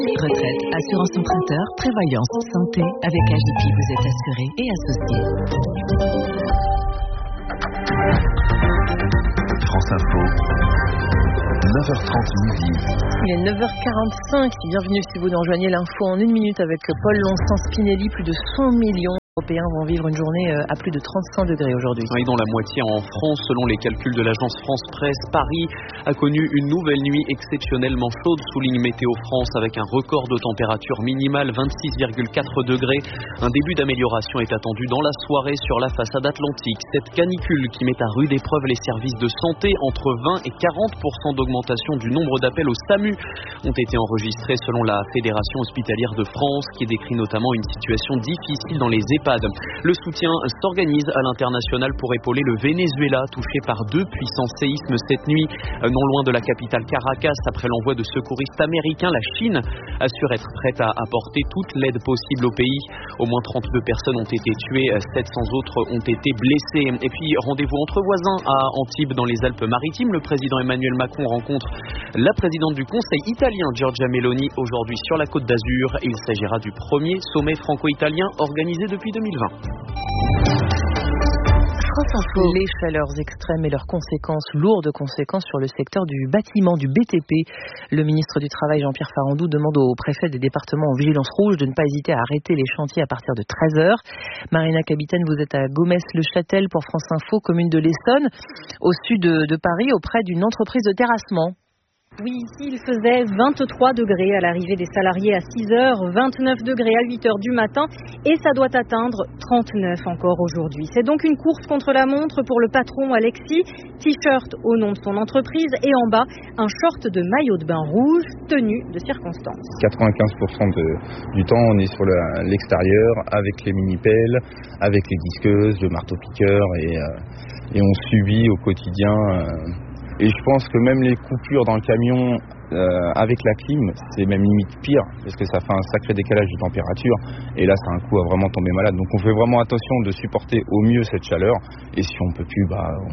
Retraite, assurance emprunteur, prévoyance, santé. Avec AJP, vous êtes assuré et associé. France Info, 9h30 midi. Il est 9h45. Bienvenue si vous nous rejoignez. L'info en 1 minute avec Paul Longchamp-Spinelli. Plus de 100 millions Européens vont vivre une journée à plus de 35 degrés aujourd'hui. Et dont la moitié en France, selon les calculs de l'agence France Presse. Paris a connu une nouvelle nuit exceptionnellement chaude, souligne Météo France, avec un record de température minimale, 26,4 degrés. Un début d'amélioration est attendu dans la soirée sur la façade atlantique. Cette canicule qui met à rude épreuve les services de santé, entre 20 et 40% d'augmentation du nombre d'appels au SAMU ont été enregistrés selon la Fédération hospitalière de France, qui décrit notamment une situation difficile dans les EHPAD. Le soutien s'organise à l'international pour épauler le Venezuela, touché par 2 puissants séismes cette nuit, non loin de la capitale Caracas. Après l'envoi de secouristes américains, la Chine assure être prête à apporter toute l'aide possible au pays. Au moins 32 personnes ont été tuées, 700 autres ont été blessées. Et puis rendez-vous entre voisins à Antibes dans les Alpes-Maritimes. Le président Emmanuel Macron rencontre la présidente du Conseil italien Giorgia Meloni aujourd'hui sur la Côte d'Azur. Il s'agira du premier sommet franco-italien organisé depuis 2020. Les chaleurs extrêmes et leurs conséquences, lourdes conséquences sur le secteur du bâtiment, du BTP. Le ministre du Travail, Jean-Pierre Farandou, demande aux préfets des départements en vigilance rouge de ne pas hésiter à arrêter les chantiers à partir de 13h. Marina Capitaine, vous êtes à Gomès-le-Châtel pour France Info, commune de l'Essonne, au sud de Paris, auprès d'une entreprise de terrassement. Oui, ici il faisait 23 degrés à l'arrivée des salariés à 6h, 29 degrés à 8h du matin et ça doit atteindre 39 encore aujourd'hui. C'est donc une course contre la montre pour le patron Alexis, t-shirt au nom de son entreprise et en bas un short de maillot de bain rouge, tenue de circonstance. 95% du temps on est sur l'extérieur avec les mini-pelles, avec les disqueuses, le marteau-piqueur et on subit au quotidien... Et je pense que même les coupures dans le camion avec la clim, c'est même limite pire, parce que ça fait un sacré décalage de température. Et là, c'est un coup à vraiment tomber malade. Donc on fait vraiment attention de supporter au mieux cette chaleur. Et si on peut plus,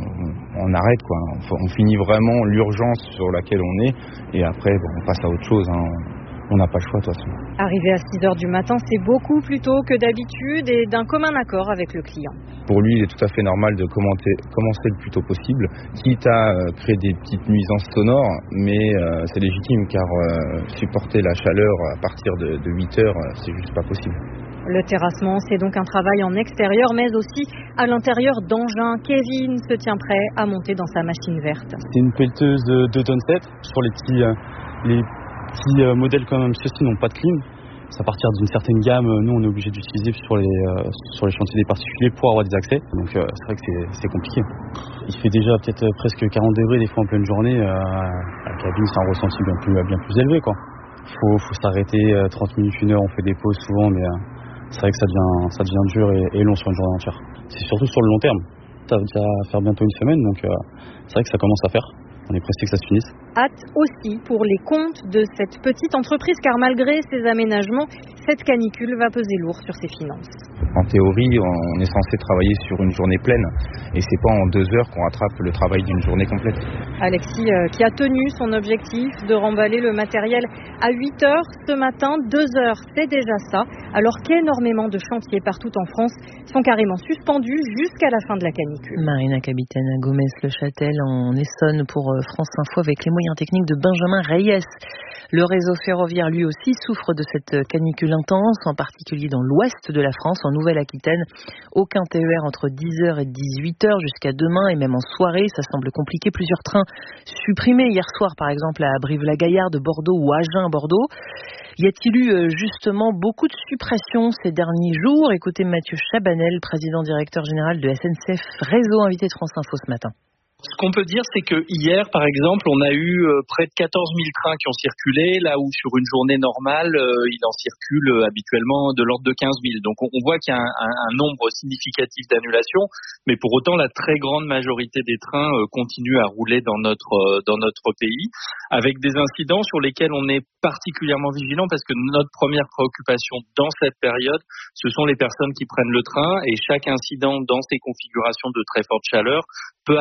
on arrête, quoi. On finit vraiment l'urgence sur laquelle on est. Et après, on passe à autre chose, hein. On n'a pas le choix de toute façon. Arrivé à 6h du matin, c'est beaucoup plus tôt que d'habitude et d'un commun accord avec le client. Pour lui, il est tout à fait normal de commencer le plus tôt possible, quitte à créer des petites nuisances sonores, mais c'est légitime car supporter la chaleur à partir de 8h, c'est juste pas possible. Le terrassement, c'est donc un travail en extérieur, mais aussi à l'intérieur d'engins. Kevin se tient prêt à monter dans sa machine verte. C'est une pelleteuse de 2 tonnes 7 sur les petits modèles comme ceux-ci n'ont pas de clim. À partir d'une certaine gamme, nous on est obligé d'utiliser sur les chantiers des particuliers pour avoir des accès. Donc c'est vrai que c'est compliqué. Il fait déjà peut-être presque 40 degrés des fois en pleine journée. La cabine c'est un ressenti bien plus élevé, quoi. Faut s'arrêter 30 minutes, 1 heure, on fait des pauses souvent, mais c'est vrai que ça devient dur et long sur une journée entière. C'est surtout sur le long terme. Ça va faire bientôt une semaine, donc c'est vrai que ça commence à faire. On est pressé que ça se finisse. Hâte aussi pour les comptes de cette petite entreprise, car malgré ces aménagements, cette canicule va peser lourd sur ses finances. En théorie, on est censé travailler sur une journée pleine et c'est pas en 2 heures qu'on rattrape le travail d'une journée complète. Alexis qui a tenu son objectif de remballer le matériel à 8h ce matin, 2 heures c'est déjà ça, alors qu'énormément de chantiers partout en France sont carrément suspendus jusqu'à la fin de la canicule. Marina Capitaine à Gomès-le-Châtel en Essonne pour France Info avec les moyens techniques de Benjamin Reyes. Le réseau ferroviaire lui aussi souffre de cette canicule intense, en particulier dans l'ouest de la France, en Nouvelle-Aquitaine. Aucun TER entre 10h et 18h jusqu'à demain et même en soirée. Ça semble compliqué. Plusieurs trains supprimés hier soir, par exemple à Brive-la-Gaillarde, Bordeaux ou Agen, Bordeaux. Y a-t-il eu justement beaucoup de suppressions ces derniers jours? Écoutez Mathieu Chabanel, président directeur général de SNCF Réseau, invité de France Info ce matin. Ce qu'on peut dire, c'est que hier, par exemple, on a eu près de 14 000 trains qui ont circulé, là où sur une journée normale, il en circule habituellement de l'ordre de 15 000. Donc on voit qu'il y a un nombre significatif d'annulations, mais pour autant, la très grande majorité des trains continuent à rouler dans notre pays, avec des incidents sur lesquels on est particulièrement vigilant, parce que notre première préoccupation dans cette période, ce sont les personnes qui prennent le train, et chaque incident dans ces configurations de très forte chaleur peut avoir des conséquences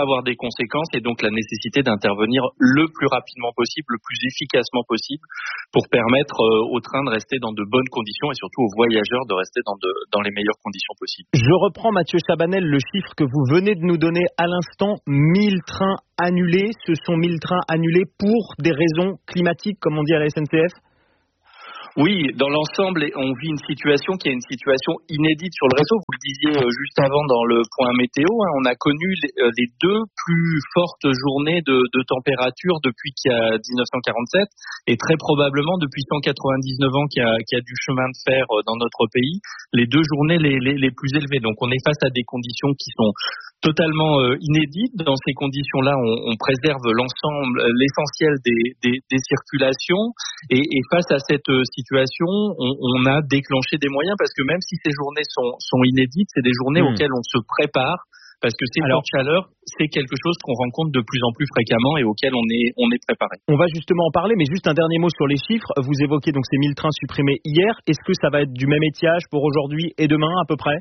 conséquences et donc la nécessité d'intervenir le plus rapidement possible, le plus efficacement possible pour permettre aux trains de rester dans de bonnes conditions et surtout aux voyageurs de rester dans les meilleures conditions possibles. Je reprends Mathieu Chabanel, le chiffre que vous venez de nous donner à l'instant, 1000 trains annulés. Ce sont 1000 trains annulés pour des raisons climatiques, comme on dit à la SNCF ? Oui, dans l'ensemble, on vit une situation qui est une situation inédite sur le réseau. Vous le disiez juste avant dans le point météo, on a connu les deux plus fortes journées de température depuis qu'il y a 1947 et très probablement depuis 199 ans qu'il y a du chemin de fer dans notre pays, les deux journées les plus élevées. Donc on est face à des conditions qui sont totalement inédites. Dans ces conditions-là, on préserve l'essentiel des circulations et face à cette situation, on a déclenché des moyens parce que même si ces journées sont inédites, c'est des journées auxquelles on se prépare parce que ces temps de chaleur, c'est quelque chose qu'on rencontre de plus en plus fréquemment et auquel on est préparé. On va justement en parler, mais juste un dernier mot sur les chiffres. Vous évoquez donc ces 1000 trains supprimés hier. Est-ce que ça va être du même étiage pour aujourd'hui et demain à peu près ?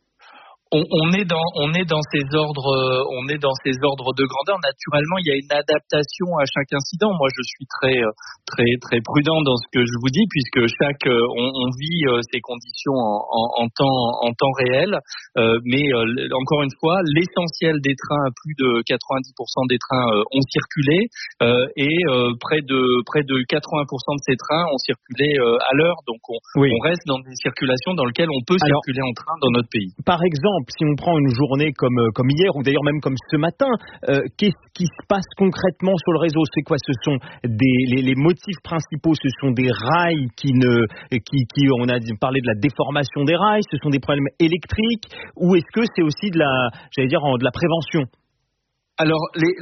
On est dans ces ordres de grandeur. Naturellement, il y a une adaptation à chaque incident. Moi, je suis très prudent dans ce que je vous dis, puisque on vit ces conditions en temps réel. Mais encore une fois, l'essentiel des trains, plus de 90% des trains ont circulé, et près de 80% de ces trains ont circulé à l'heure. Donc, on reste dans des circulations dans lesquelles on peut circuler en train dans notre pays. Par exemple, si on prend une journée comme hier, ou d'ailleurs même comme ce matin, qu'est-ce qui se passe concrètement sur le réseau ? C'est quoi ? Ce sont les motifs principaux, ce sont des rails on a parlé de la déformation des rails, ce sont des problèmes électriques, ou est-ce que c'est aussi de la prévention ? Alors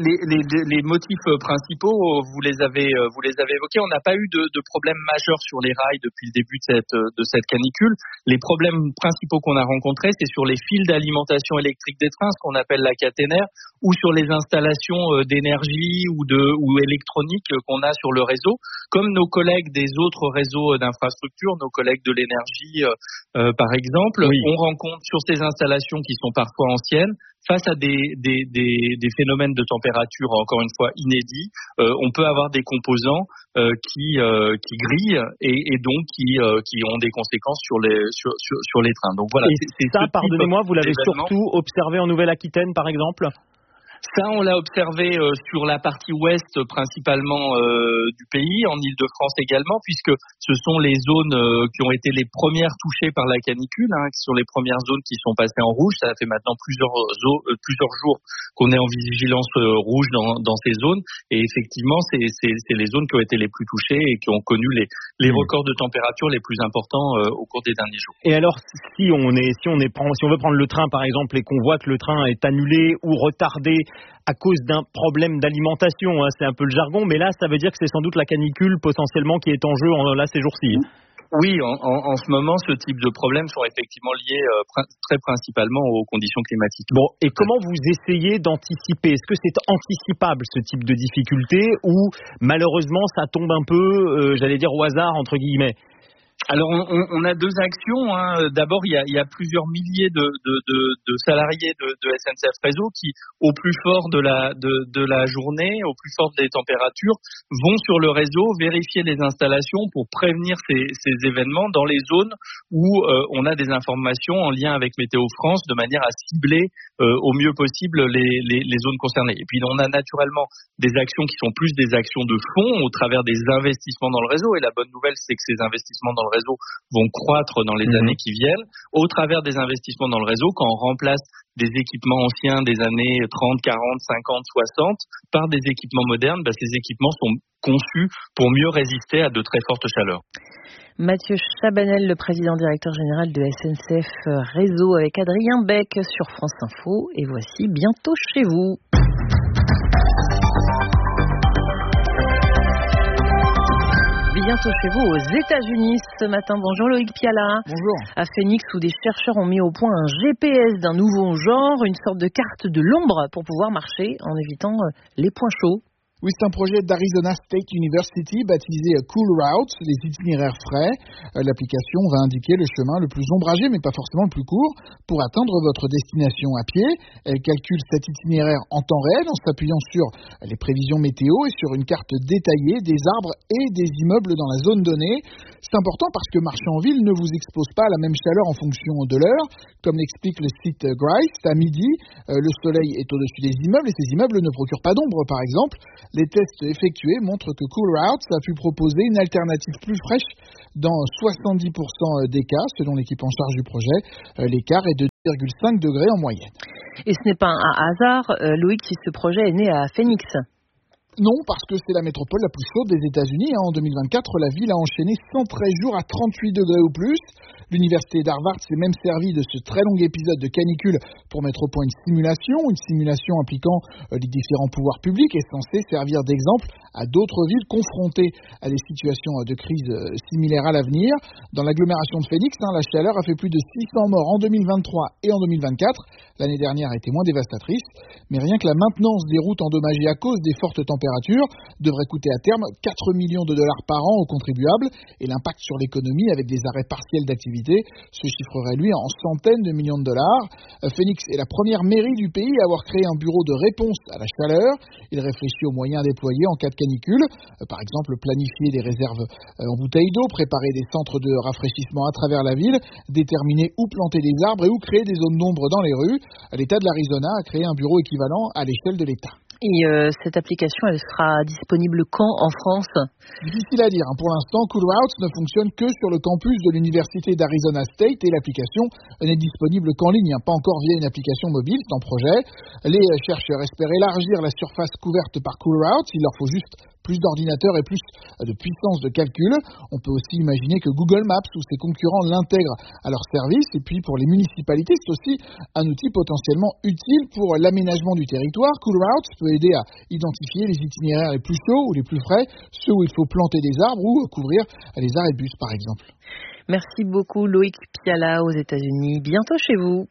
les motifs principaux, vous les avez évoqués. On n'a pas eu de problème majeur sur les rails depuis le début de cette canicule. Les problèmes principaux qu'on a rencontrés, c'est sur les fils d'alimentation électrique des trains, ce qu'on appelle la caténaire, ou sur les installations d'énergie ou électronique qu'on a sur le réseau. Comme nos collègues des autres réseaux d'infrastructures, nos collègues de l'énergie par exemple, on rencontre sur ces installations qui sont parfois anciennes, face à des phénomènes de température encore une fois inédits, on peut avoir des composants qui grillent et donc qui ont des conséquences sur les trains. Donc voilà. Et ça, pardonnez-moi, vous l'avez surtout observé en Nouvelle-Aquitaine, par exemple ? Ça, on l'a observé sur la partie ouest principalement du pays, en Île-de-France également, puisque ce sont les zones qui ont été les premières touchées par la canicule, qui sont les premières zones qui sont passées en rouge. Ça fait maintenant plusieurs jours qu'on est en vigilance rouge dans ces zones. Et effectivement, c'est les zones qui ont été les plus touchées et qui ont connu les records de température les plus importants au cours des derniers jours. Et alors, si on veut prendre le train, par exemple, et qu'on voit que le train est annulé ou retardé à cause d'un problème d'alimentation, c'est un peu le jargon, mais là, ça veut dire que c'est sans doute la canicule potentiellement qui est en jeu ces jours-ci. Oui, en ce moment, ce type de problèmes sont effectivement liés très principalement aux conditions climatiques. Bon, et comment vous essayez d'anticiper ? Est-ce que c'est anticipable ce type de difficulté ou malheureusement ça tombe un peu, au hasard entre guillemets ? Alors on a deux actions. D'abord, il y a plusieurs milliers de salariés de SNCF Réseau qui, au plus fort de la journée, au plus fort des températures, vont sur le réseau vérifier les installations pour prévenir ces événements dans les zones où on a des informations en lien avec Météo France de manière à cibler au mieux possible les zones concernées. Et puis on a naturellement des actions qui sont plus des actions de fond au travers des investissements dans le réseau. Et la bonne nouvelle, c'est que ces investissements dans le réseau vont croître dans les années qui viennent. Au travers des investissements dans le réseau, quand on remplace des équipements anciens des années 30, 40, 50, 60 par des équipements modernes, ces équipements sont conçus pour mieux résister à de très fortes chaleurs. Mathieu Chabanel, le président directeur général de SNCF Réseau, avec Adrien Beck sur France Info. Et voici Bientôt chez vous. Bientôt chez vous aux États-Unis ce matin. Bonjour Loïc Piala. Bonjour. À Phoenix, où des chercheurs ont mis au point un GPS d'un nouveau genre, une sorte de carte de l'ombre pour pouvoir marcher en évitant les points chauds. Oui, c'est un projet d'Arizona State University baptisé Cool Routes, les itinéraires frais. L'application va indiquer le chemin le plus ombragé, mais pas forcément le plus court, pour atteindre votre destination à pied. Elle calcule cet itinéraire en temps réel en s'appuyant sur les prévisions météo et sur une carte détaillée des arbres et des immeubles dans la zone donnée. C'est important parce que marcher en ville ne vous expose pas à la même chaleur en fonction de l'heure. Comme l'explique le site Grice, à midi, le soleil est au-dessus des immeubles et ces immeubles ne procurent pas d'ombre, par exemple. Les tests effectués montrent que Cool Routes a pu proposer une alternative plus fraîche dans 70% des cas, selon l'équipe en charge du projet. L'écart est de 2,5 degrés en moyenne. Et ce n'est pas un hasard, Loïc, si ce projet est né à Phoenix. Non, parce que c'est la métropole la plus chaude des États-Unis. En 2024, la ville a enchaîné 113 jours à 38 degrés ou plus. L'université d'Harvard s'est même servi de ce très long épisode de canicule pour mettre au point une simulation impliquant les différents pouvoirs publics et censée servir d'exemple à d'autres villes confrontées à des situations de crise similaires à l'avenir. Dans l'agglomération de Phoenix, la chaleur a fait plus de 600 morts en 2023 et en 2024. L'année dernière a été moins dévastatrice, mais rien que la maintenance des routes endommagées à cause des fortes températures devrait coûter à terme 4 millions de dollars par an aux contribuables, et l'impact sur l'économie avec des arrêts partiels d'activité se chiffrerait lui en centaines de millions de dollars. Phoenix est la première mairie du pays à avoir créé un bureau de réponse à la chaleur. Il réfléchit aux moyens déployés en cas de canicule, par exemple planifier des réserves en bouteilles d'eau, préparer des centres de rafraîchissement à travers la ville, déterminer où planter des arbres et où créer des zones d'ombre dans les rues. L'État de l'Arizona a créé un bureau équivalent à l'échelle de l'État. Et cette application, elle sera disponible quand en France? Difficile à dire. Pour l'instant, Cool Routes ne fonctionne que sur le campus de l'Université d'Arizona State et l'application n'est disponible qu'en ligne, pas encore via une application mobile, c'est en projet. Les chercheurs espèrent élargir la surface couverte par Cool Routes. Il leur faut juste plus d'ordinateurs et plus de puissance de calcul. On peut aussi imaginer que Google Maps ou ses concurrents l'intègrent à leur service. Et puis pour les municipalités, c'est aussi un outil potentiellement utile pour l'aménagement du territoire. Cool Routes peut aider à identifier les itinéraires les plus chauds ou les plus frais, ceux où il faut planter des arbres ou couvrir les arrêts de bus par exemple. Merci beaucoup Loïc Piala aux États-Unis. Bientôt chez vous.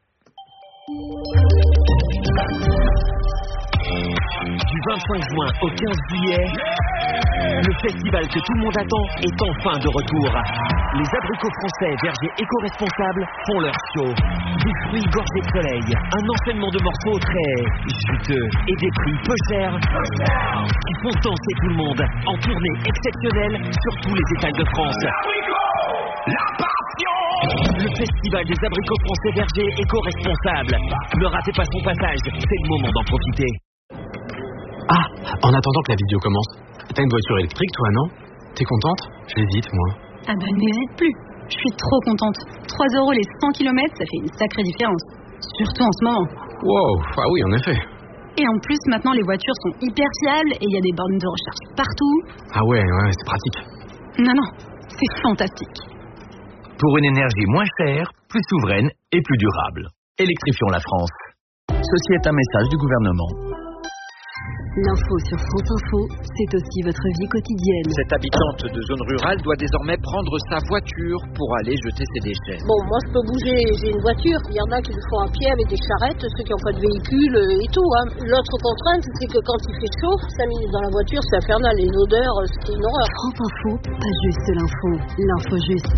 Du 25 juin au 15 juillet, le festival que tout le monde attend est enfin de retour. Les abricots français vergers éco-responsables font leur show. Des fruits gorgés de soleil, un enchaînement de morceaux très juteux et des prix peu chers qui font danser tout le monde en tournée exceptionnelle sur tous les étals de France. La passion! Le festival des abricots français vergers éco-responsables. Ne ratez pas son passage, c'est le moment d'en profiter. Ah, en attendant que la vidéo commence, t'as une voiture électrique toi, non? T'es contente? J'hésite, moi. Ah bah n'hésite plus, je suis trop contente. 3 € les 100 km, ça fait une sacrée différence. Surtout en ce moment. Wow, ah oui, en effet. Et en plus, maintenant les voitures sont hyper fiables et il y a des bornes de recharge partout. Ah ouais, c'est pratique. Non, c'est fantastique. Pour une énergie moins chère, plus souveraine et plus durable. Électrifions la France. Ceci est un message du gouvernement. L'info sur France Info, c'est aussi votre vie quotidienne. Cette habitante de zone rurale doit désormais prendre sa voiture pour aller jeter ses déchets. Bon, moi je peux bouger, j'ai une voiture. Il y en a qui le font à pied avec des charrettes, ceux qui n'ont pas de véhicule et tout. L'autre contrainte, c'est que quand il fait chaud, 5 minutes dans la voiture, c'est infernal. Les odeurs, c'est une horreur. France Info, pas juste l'info, l'info juste.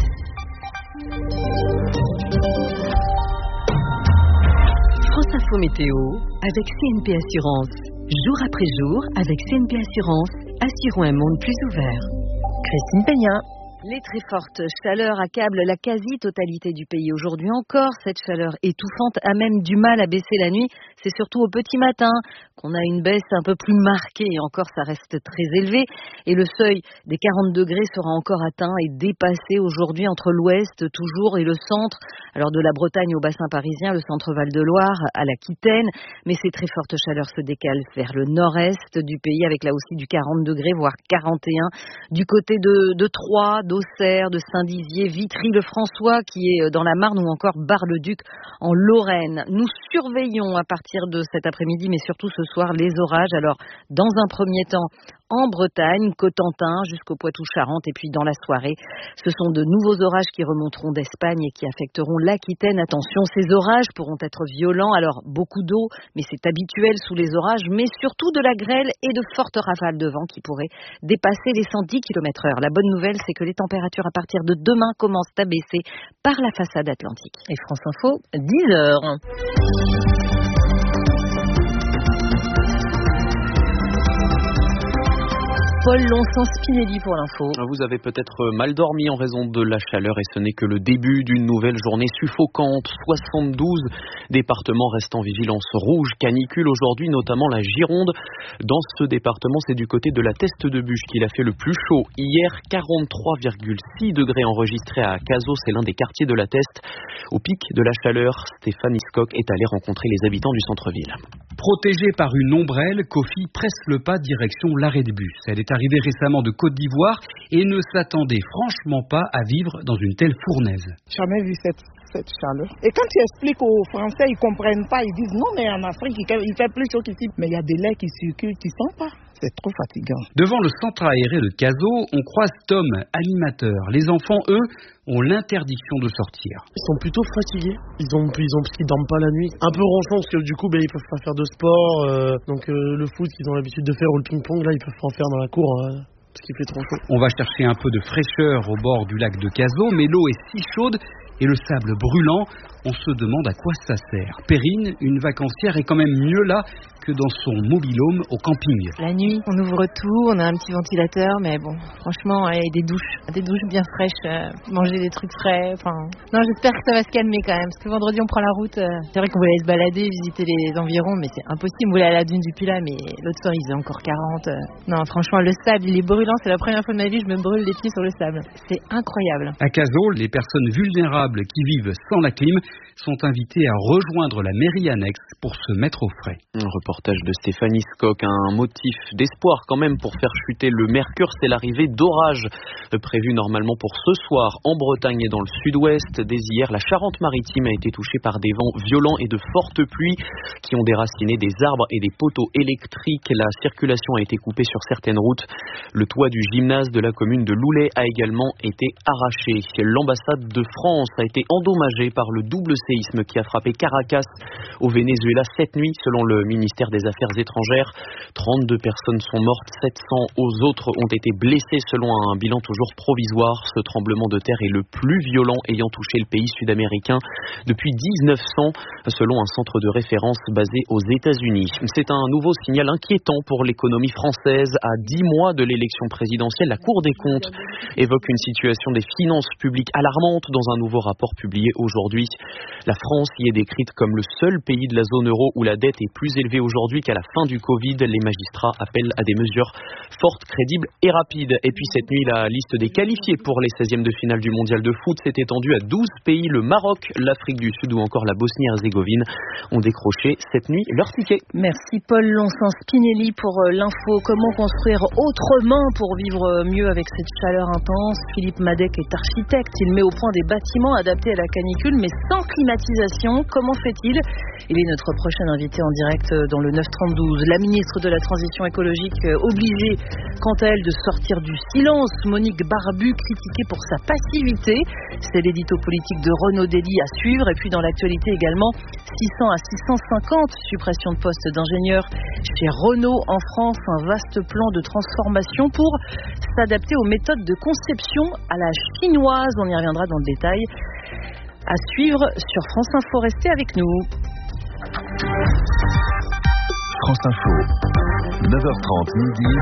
France Info Météo avec CNP Assurance. Jour après jour, avec CNP Assurance, assurons un monde plus ouvert. Christine Peña. Les très fortes chaleurs accablent la quasi-totalité du pays. Aujourd'hui encore, cette chaleur étouffante a même du mal à baisser la nuit. C'est surtout au petit matin qu'on a une baisse un peu plus marquée. Et encore, ça reste très élevé. Et le seuil des 40 degrés sera encore atteint et dépassé aujourd'hui entre l'ouest toujours et le centre. Alors de la Bretagne au bassin parisien, le centre Val-de-Loire à l'Aquitaine. Mais ces très fortes chaleurs se décalent vers le nord-est du pays avec là aussi du 40 degrés, voire 41. Du côté de Troyes, d'Auxerre, de Saint-Dizier, Vitry-le-François qui est dans la Marne ou encore Bar-le-Duc en Lorraine. Nous surveillons à partir de cet après-midi, mais surtout ce soir, les orages. Alors, dans un premier temps, en Bretagne, Cotentin jusqu'au Poitou-Charentes et puis dans la soirée. Ce sont de nouveaux orages qui remonteront d'Espagne et qui affecteront l'Aquitaine. Attention, ces orages pourront être violents. Alors beaucoup d'eau, mais c'est habituel sous les orages, mais surtout de la grêle et de fortes rafales de vent qui pourraient dépasser les 110 km/h. La bonne nouvelle, c'est que les températures à partir de demain commencent à baisser par la façade atlantique. Et France Info, 10h. Paul Lonsan-Spinelli pour l'info. Vous avez peut-être mal dormi en raison de la chaleur et ce n'est que le début d'une nouvelle journée suffocante. 72 départements restent en vigilance rouge, canicule aujourd'hui, notamment la Gironde. Dans ce département, c'est du côté de la Teste de Buch qu'il a fait le plus chaud. Hier, 43,6 degrés enregistrés à Cazaux, c'est l'un des quartiers de la Teste. Au pic de la chaleur, Stéphane Hiscock est allé rencontrer les habitants du centre-ville. Protégée par une ombrelle, Kofi presse le pas direction l'arrêt des bus. Elle est arrivée récemment de Côte d'Ivoire et ne s'attendait franchement pas à vivre dans une telle fournaise. Jamais vu cette chaleur. Et quand tu expliques aux Français, ils comprennent pas. Ils disent non, mais en Afrique, il fait plus chaud qu'ici. Mais il y a des laits qui circulent, tu sens pas. C'est trop fatigant. Devant le centre aéré de Cazaux, on croise Tom, animateur. Les enfants, eux, ont l'interdiction de sortir. Ils sont plutôt fatigués. Ils dorment pas la nuit. Un peu ronchons parce que du coup, ils peuvent pas faire de sport. Donc le foot qu'ils ont l'habitude de faire ou le ping-pong, là, ils peuvent pas en faire dans la cour. Parce qu'il fait trop chaud. On va chercher un peu de fraîcheur au bord du lac de Cazaux, mais l'eau est si chaude et le sable brûlant, on se demande à quoi ça sert. Perrine, une vacancière, est quand même mieux là que dans son mobil-home au camping. La nuit, on ouvre tout, on a un petit ventilateur, mais bon, franchement, il y a des douches bien fraîches, manger des trucs frais, Non, j'espère que ça va se calmer quand même, parce que vendredi, on prend la route. C'est vrai qu'on voulait se balader, visiter les environs, mais c'est impossible. On voulait aller à la dune du Pilat, mais l'autre soir, il faisait encore 40. Non, franchement, le sable, il est brûlant. C'est la première fois de ma vie, je me brûle les pieds sur le sable. C'est incroyable. À Cazaux, les personnes vulnérables qui vivent sans la clim sont invitées à rejoindre la mairie annexe pour se mettre au frais. Un reportage de Stéphane Hiscock, un motif d'espoir quand même pour faire chuter le mercure, c'est l'arrivée d'orages prévus normalement pour ce soir en Bretagne et dans le sud-ouest. Dès hier, la Charente-Maritime a été touchée par des vents violents et de fortes pluies qui ont déraciné des arbres et des poteaux électriques. La circulation a été coupée sur certaines routes. Le toit du gymnase de la commune de Loulay a également été arraché. L'ambassade de France a été endommagée par le double séisme qui a frappé Caracas au Venezuela cette nuit, selon le ministère des Affaires étrangères. 32 personnes sont mortes, 700 autres ont été blessées selon un bilan toujours provisoire. Ce tremblement de terre est le plus violent ayant touché le pays sud-américain depuis 1900, selon un centre de référence basé aux États-Unis. C'est un nouveau signal inquiétant pour l'économie française. À 10 mois de l'élection présidentielle, la Cour des comptes évoque une situation des finances publiques alarmante dans un nouveau rapport publié aujourd'hui. La France y est décrite comme le seul pays de la zone euro où la dette est plus élevée aujourd'hui qu'à la fin du Covid. Les magistrats appellent à des mesures fortes, crédibles et rapides. Et puis cette nuit, la liste des qualifiés pour les 16e de finale du mondial de foot s'est étendue à 12 pays. Le Maroc, l'Afrique du Sud ou encore la Bosnie-Herzégovine ont décroché cette nuit leur ticket. Merci Paul Lonsan-Spinelli pour l'info. Comment construire autrement pour vivre mieux avec cette chaleur intense? Philippe Madec est architecte. Il met au point des bâtiments adaptés à la canicule mais sans climatisation. Comment fait-il? Il est notre prochain invité en direct dans le 9-32. La ministre de la Transition écologique obligée quant à elle de sortir du silence. Monique Barbu critiquée pour sa passivité. C'est l'édito politique de Renaud Dely à suivre. Et puis dans l'actualité également, 600 à 650 suppressions de postes d'ingénieurs chez Renault en France. Un vaste plan de transformation pour s'adapter aux méthodes de conception à la chinoise. On y reviendra dans le détail. À suivre sur France Info. Restez avec nous. France Info, 9h30 midi.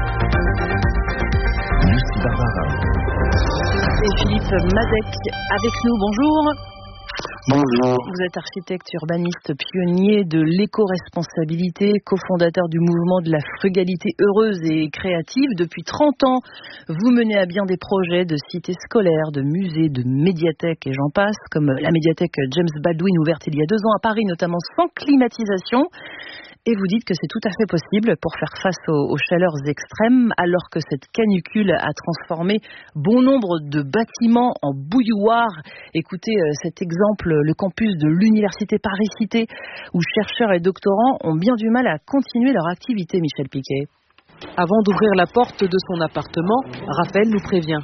Lucie Barbara. Et Philippe Madec avec nous. Bonjour. Bonjour. Vous êtes architecte urbaniste pionnier de l'éco-responsabilité, cofondateur du mouvement de la frugalité heureuse et créative. Depuis 30 ans, vous menez à bien des projets de cités scolaires, de musées, de médiathèques et j'en passe, comme la médiathèque James Baldwin ouverte il y a 2 ans à Paris, notamment sans climatisation. Et vous dites que c'est tout à fait possible pour faire face aux chaleurs extrêmes, alors que cette canicule a transformé bon nombre de bâtiments en bouilloires. Écoutez cet exemple, le campus de l'université Paris-Cité, où chercheurs et doctorants ont bien du mal à continuer leur activité, Michel Piquet. Avant d'ouvrir la porte de son appartement, Raphaël nous prévient.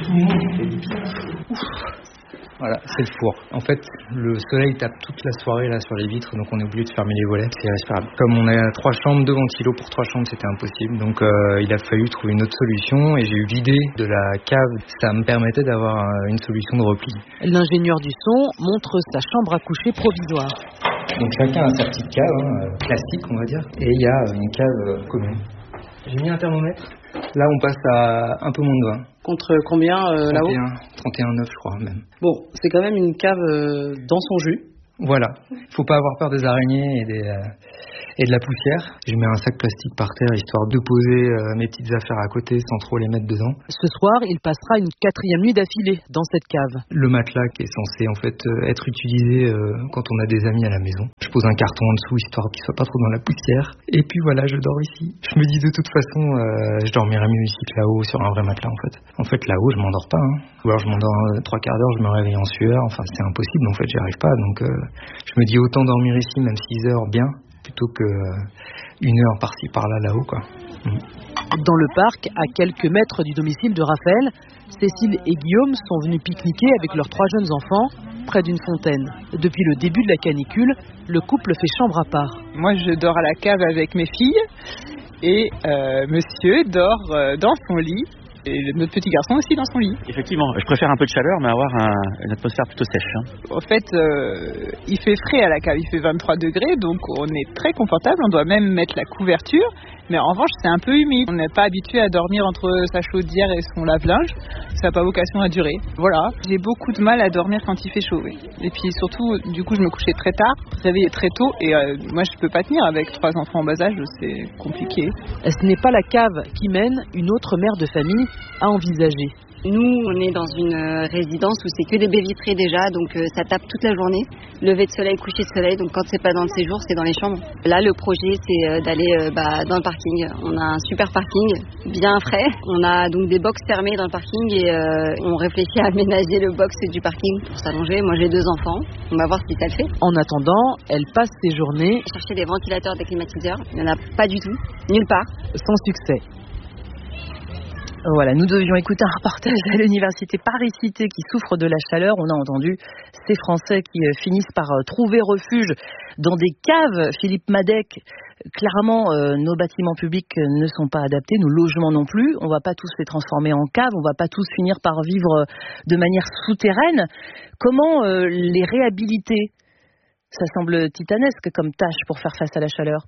Voilà, c'est le four. En fait, le soleil tape toute la soirée là sur les vitres, donc on est obligé de fermer les volets. C'est irrespirable. Comme on a 3 chambres, 2 ventilos pour 3 chambres, c'était impossible. Donc il a fallu trouver une autre solution et j'ai eu l'idée de la cave. Ça me permettait d'avoir une solution de repli. L'ingénieur du son montre sa chambre à coucher provisoire. Donc chacun a sa petite cave, classique on va dire, et il y a une cave commune. J'ai mis un thermomètre. Là, on passe à un peu moins de 20. Contre combien là-haut ? 31,9 je crois même. Bon, c'est quand même une cave dans son jus. Voilà. Faut pas avoir peur des araignées et de la poussière. Je mets un sac plastique par terre histoire de poser mes petites affaires à côté sans trop les mettre dedans. Ce soir, il passera une 4e nuit d'affilée dans cette cave. Le matelas qui est censé en fait être utilisé quand on a des amis à la maison. Je pose un carton en dessous histoire qu'il soit pas trop dans la poussière. Et puis voilà, je dors ici. Je me dis de toute façon, je dormirai mieux ici que là-haut sur un vrai matelas en fait. En fait là-haut, je m'endors pas. Ou alors je m'endors 3 quarts d'heure, je me réveille en sueur. Enfin c'est impossible en fait, j'y arrive pas. Donc je me dis autant dormir ici, même 6 heures bien, plutôt que 1 heure par-ci par-là là-haut quoi. Dans le parc, à quelques mètres du domicile de Raphaël, Cécile et Guillaume sont venus pique-niquer avec leurs 3 jeunes enfants près d'une fontaine. Depuis le début de la canicule, le couple fait chambre à part. Moi je dors à la cave avec mes filles et monsieur dort dans son lit. Et notre petit garçon aussi dans son lit. Effectivement, je préfère un peu de chaleur, mais avoir une atmosphère plutôt sèche. En fait, il fait frais à la cave, il fait 23 degrés, donc on est très confortable, on doit même mettre la couverture, mais en revanche, c'est un peu humide. On n'est pas habitué à dormir entre sa chaudière et son lave-linge, ça n'a pas vocation à durer. Voilà, j'ai beaucoup de mal à dormir quand il fait chaud. Oui. Et puis surtout, du coup, je me couchais très tard, réveillais très tôt, et moi, je peux pas tenir avec 3 enfants en bas âge, c'est compliqué. Ce n'est pas la cave qui mène une autre mère de famille à envisager. Nous, on est dans une résidence où c'est que des baies vitrées déjà, donc ça tape toute la journée. Lever de soleil, coucher de soleil, donc quand c'est pas dans le séjour, c'est dans les chambres. Là, le projet, c'est d'aller dans le parking. On a un super parking, bien frais. On a donc des box fermées dans le parking et on réfléchit à aménager le box du parking pour s'allonger. Moi, j'ai 2 enfants. On va voir si ça le fait. En attendant, elle passe ses journées... Chercher des ventilateurs, des climatiseurs. Il n'y en a pas du tout, nulle part. Sans succès. Voilà, nous devions écouter un reportage à l'université Paris-Cité qui souffre de la chaleur. On a entendu ces Français qui finissent par trouver refuge dans des caves. Philippe Madec, clairement, nos bâtiments publics ne sont pas adaptés, nos logements non plus. On ne va pas tous les transformer en caves, on ne va pas tous finir par vivre de manière souterraine. Comment les réhabiliter ? Ça semble titanesque comme tâche pour faire face à la chaleur.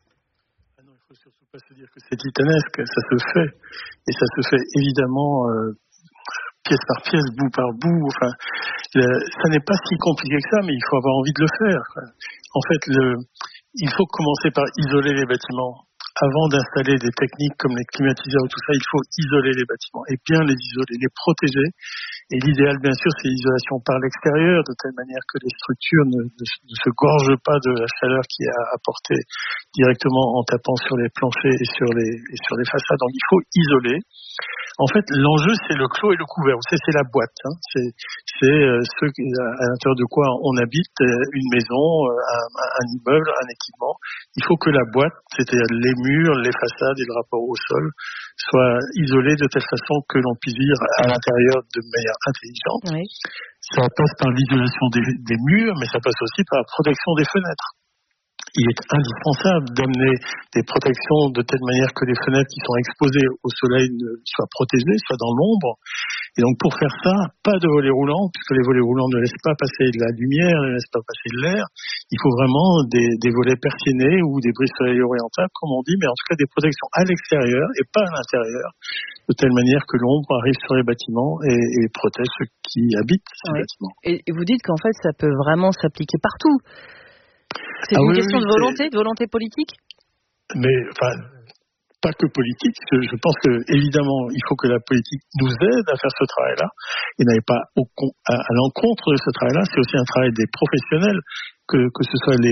Pas se dire que c'est titanesque, ça se fait, et ça se fait évidemment pièce par pièce, bout par bout. Enfin, ça n'est pas si compliqué que ça, mais il faut avoir envie de le faire. En fait, il faut commencer par isoler les bâtiments. Avant d'installer des techniques comme les climatiseurs ou tout ça, il faut isoler les bâtiments et bien les isoler, les protéger. Et l'idéal, bien sûr, c'est l'isolation par l'extérieur, de telle manière que les structures ne se gorgent pas de la chaleur qui est apportée directement en tapant sur les planchers et sur les façades. Donc, il faut isoler. En fait, l'enjeu, c'est le clos et le couvert. Vous savez, c'est la boîte. Hein. C'est ce à l'intérieur de quoi on habite, une maison, un immeuble, un équipement. Il faut que la boîte, c'est-à-dire les murs, les façades et le rapport au sol, soient isolés de telle façon que l'on puisse vivre à l'intérieur de manière intelligente. Oui. Ça passe par l'isolation des murs, mais ça passe aussi par la protection des fenêtres. Il est indispensable d'amener des protections de telle manière que les fenêtres qui sont exposées au soleil soient protégées, soient dans l'ombre. Et donc pour faire ça, pas de volets roulants, puisque les volets roulants ne laissent pas passer de la lumière, ne laissent pas passer de l'air. Il faut vraiment des volets persiennés ou des brise-soleil orientables, comme on dit, mais en tout cas des protections à l'extérieur et pas à l'intérieur, de telle manière que l'ombre arrive sur les bâtiments et protège ceux qui habitent ces bâtiments. Et vous dites qu'en fait, ça peut vraiment s'appliquer partout. C'est une question de volonté politique ? Mais, enfin, pas que politique. Je pense que, évidemment, il faut que la politique nous aide à faire ce travail-là et n'aille pas à l'encontre de ce travail-là. C'est aussi un travail des professionnels, que ce soit les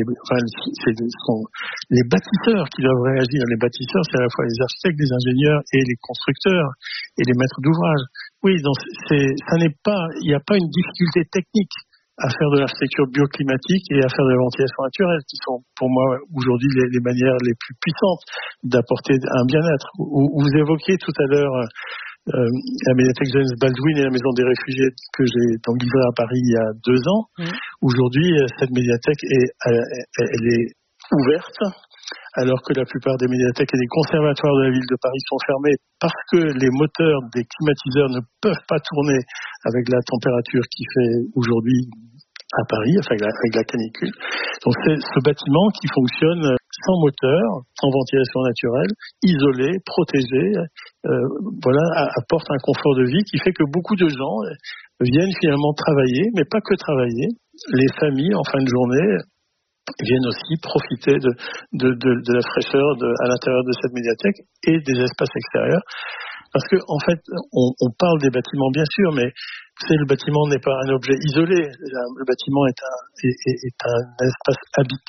bâtisseurs qui doivent réagir. Les bâtisseurs, c'est à la fois les architectes, les ingénieurs et les constructeurs et les maîtres d'ouvrage. Oui, donc il n'y a pas une difficulté technique. à faire de l'architecture bioclimatique et à faire de la ventilation naturelle, qui sont pour moi aujourd'hui les manières les plus puissantes d'apporter un bien-être. Vous évoquiez tout à l'heure la médiathèque James Baldwin et la maison des réfugiés que j'ai donc livrée à Paris il y a 2 ans. Aujourd'hui, cette médiathèque elle est ouverte, alors que la plupart des médiathèques et des conservatoires de la ville de Paris sont fermés parce que les moteurs des climatiseurs ne peuvent pas tourner avec la température qui fait aujourd'hui à Paris, enfin avec la canicule. Donc c'est ce bâtiment qui fonctionne sans moteur, sans ventilation naturelle, isolé, protégé, apporte un confort de vie qui fait que beaucoup de gens viennent finalement travailler, mais pas que travailler. Les familles, en fin de journée, viennent aussi profiter de la fraîcheur à l'intérieur de cette médiathèque et des espaces extérieurs. Parce que, en fait, on parle des bâtiments, bien sûr, mais le bâtiment n'est pas un objet isolé. Le bâtiment est un espace habité